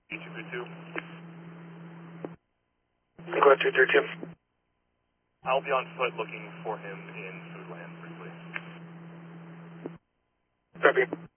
E232. Go ahead, 232. I'll be on foot looking for him in Foodland briefly. Copy.